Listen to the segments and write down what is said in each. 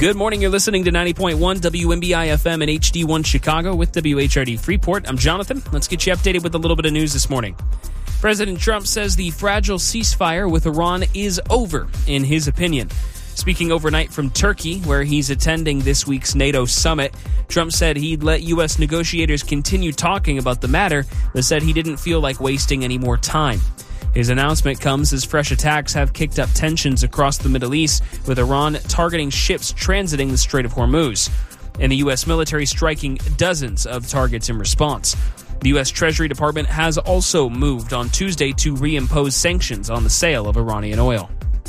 Good morning. You're listening to 90.1 WMBI FM and HD1 Chicago with WHRD Freeport. I'm Jonathan. Let's get you updated with a little bit of news this morning. President Trump says the fragile ceasefire with Iran is over, in his opinion. Speaking overnight from Turkey, where he's attending this week's NATO summit, Trump said he'd let U.S. negotiators continue talking about the matter, but said he didn't feel like wasting any more time. His announcement comes as fresh attacks have kicked up tensions across the Middle East, with Iran targeting ships transiting the Strait of Hormuz, and the U.S. military striking dozens of targets in response. The U.S. Treasury Department has also moved on Tuesday to reimpose sanctions on the sale of Iranian oil.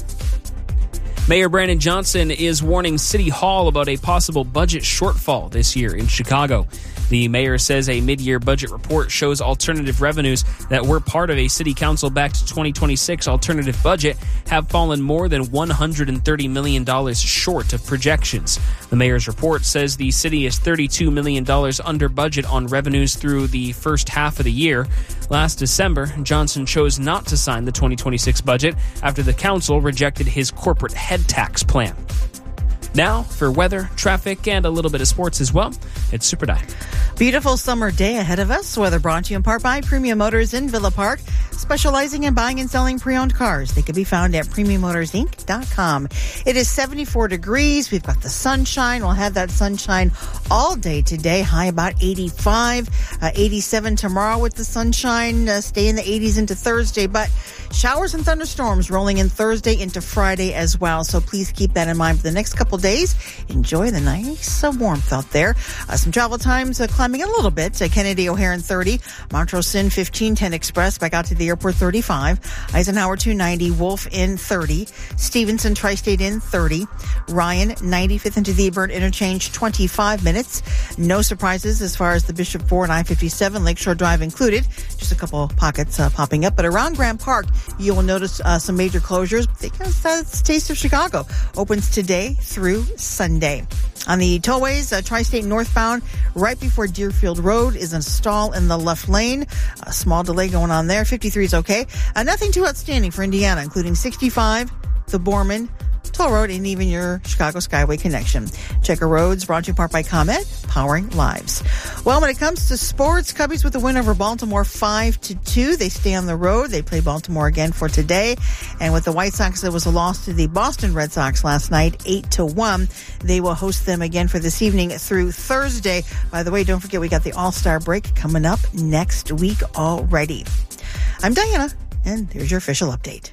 Mayor Brandon Johnson is warning City Hall about a possible budget shortfall this year in Chicago. The mayor says a mid-year budget report shows alternative revenues that were part of a city council-backed 2026 alternative budget have fallen more than $130 million short of projections. The mayor's report says the city is $32 million under budget on revenues through the first half of the year. Last December, Johnson chose not to sign the 2026 budget after the council rejected his corporate head tax plan. Now, for weather, traffic, and a little bit of sports as well, it's Super Dive. Beautiful summer day ahead of us. Weather brought to you in part by Premium Motors in Villa Park, specializing in buying and selling pre-owned cars. They can be found at PremiumMotorsInc.com. It is 74 degrees. We've got the sunshine. We'll have that sunshine all day today. High about 85, 87 tomorrow with the sunshine. Stay in the 80s into Thursday, but showers and thunderstorms rolling in Thursday into Friday as well. So please keep that in mind for the next couple days. Enjoy the nice warmth out there. Some travel times climbing a little bit. Kennedy O'Hare in 30, Montrose Sin 15, 10 Express back out to the airport 35, Eisenhower 290, Wolf in 30, Stevenson Tri-State in 30, Ryan 95th into the Burn Interchange 25 minutes. No surprises as far as the Bishop 4 and I-57 Lakeshore Drive included. Just a couple pockets popping up, but around Grant Park you will notice some major closures because it's Taste of Chicago opens today through Sunday. On the tollways, Tri-State northbound, right before Deerfield Road is a stall in the left lane. A small delay going on there. 53 is okay. Nothing too outstanding for Indiana, including 65, the Borman, Toll Road, and even your Chicago Skyway connection. Checker Roads, brought to you in part by ComEd, powering lives. Well, when it comes to sports, Cubbies with a win over Baltimore 5-2. They stay on the road. They play Baltimore again for today. And with the White Sox, there was a loss to the Boston Red Sox last night, 8-1. They will host them again for this evening through Thursday. By the way, don't forget we got the All-Star break coming up next week already. I'm Diana, and there's your official update.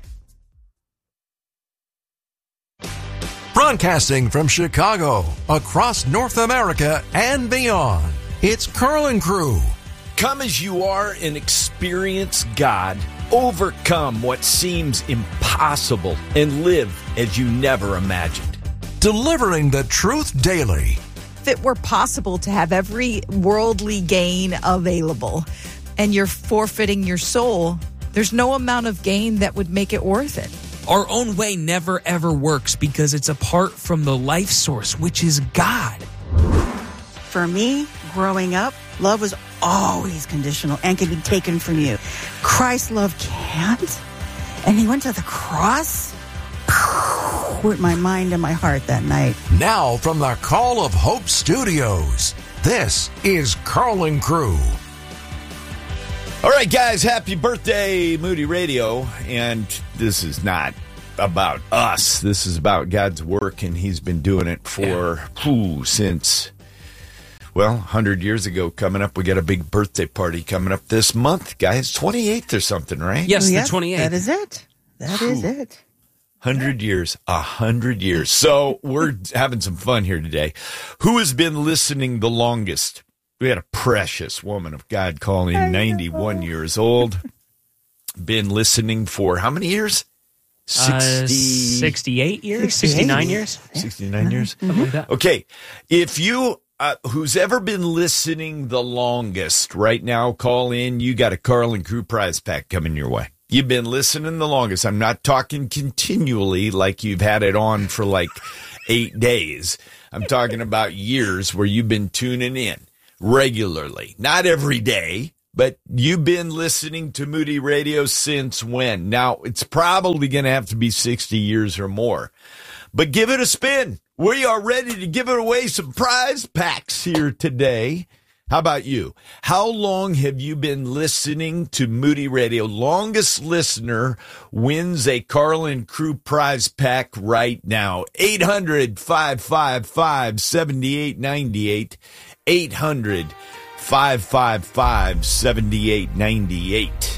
Broadcasting from Chicago, across North America and beyond, it's Curl and Crew. Come as you are and experience God. Overcome what seems impossible and live as you never imagined. Delivering the truth daily. If it were possible to have every worldly gain available and you're forfeiting your soul, there's no amount of gain that would make it worth it. Our own way never, ever works because it's apart from the life source, which is God. For me, growing up, love was always conditional and can be taken from you. Christ's love can't. And he went to the cross. With my mind and my heart that night. Now from the Call of Hope Studios, this is Curl and Crew. All right, guys, happy birthday, Moody Radio. And this is not about us. This is about God's work, and he's been doing it for, since, 100 years ago coming up. We got a big birthday party coming up this month, guys. 28th or something, right? Yes, the 28th. That is it. That is it. 100 years, 100 years. So we're having some fun here today. Who has been listening the longest? We had a precious woman of God calling, 91 years old. Been listening for how many years? 68 years? 69 years? 69 years? Something like that. Okay. If you, who's ever been listening the longest right now, call in. You got a Carl and Crew prize pack coming your way. You've been listening the longest. I'm not talking continually like you've had it on for like 8 days. I'm talking about years where you've been tuning in regularly. Not every day, but you've been listening to Moody Radio since when? Now, it's probably going to have to be 60 years or more. But give it a spin. We are ready to give away some prize packs here today. How about you? How long have you been listening to Moody Radio? Longest listener wins a Carlin Crew prize pack right now. 800-555-7898. 800-555-7898.